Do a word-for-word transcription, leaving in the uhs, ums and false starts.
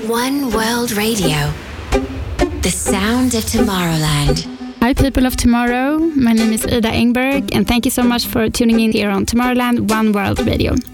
One World Radio. The sound of Tomorrowland. Hi people of tomorrow, my name is Ida Engberg and thank you so much for tuning in here on Tomorrowland One World Radio.